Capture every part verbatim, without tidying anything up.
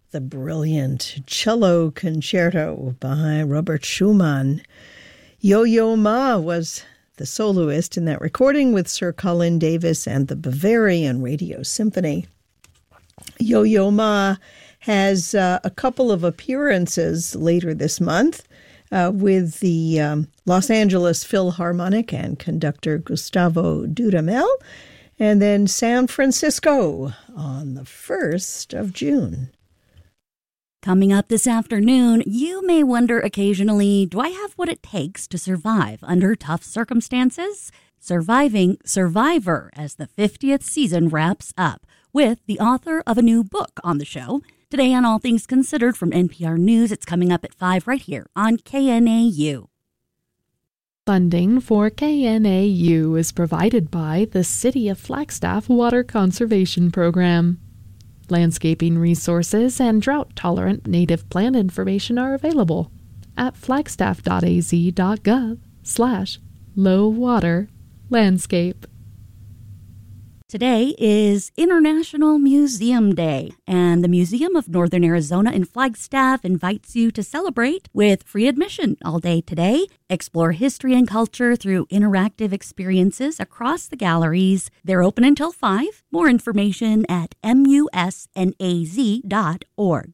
the brilliant cello concerto by Robert Schumann. Yo-Yo Ma was the soloist in that recording with Sir Colin Davis and the Bavarian Radio Symphony. Yo-Yo Ma has uh, a couple of appearances later this month uh, with the um, Los Angeles Philharmonic and conductor Gustavo Dudamel, and then San Francisco on the first of June. Coming up this afternoon, you may wonder occasionally, do I have what it takes to survive under tough circumstances? Surviving Survivor as the fiftieth season wraps up with the author of a new book on the show. Today on All Things Considered from N P R News, it's coming up at five right here on K N A U. Funding for K N A U is provided by the City of Flagstaff Water Conservation Program. Landscaping resources and drought-tolerant native plant information are available at flagstaff.az.gov slash low water landscape. Today is International Museum Day, and the Museum of Northern Arizona in Flagstaff invites you to celebrate with free admission all day today. Explore history and culture through interactive experiences across the galleries. They're open until five. More information at M U S N A Z dot org.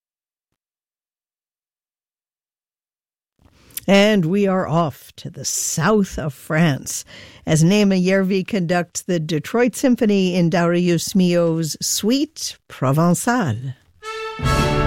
And we are off to the south of France as Naima Yervi conducts the Detroit Symphony in Darius Milhaud's Suite Provençale.